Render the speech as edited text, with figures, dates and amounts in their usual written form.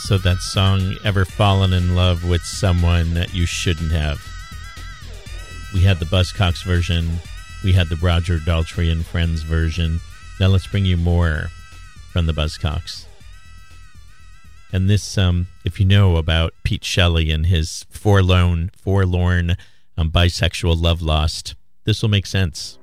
also that song, Ever Fallen in Love with Someone That You Shouldn't Have. We had the Buzzcocks version. We had the Roger Daltrey and Friends version. Now let's bring you more from the Buzzcocks. And this, if you know about Pete Shelley and his forlorn bisexual love lost, this will make sense.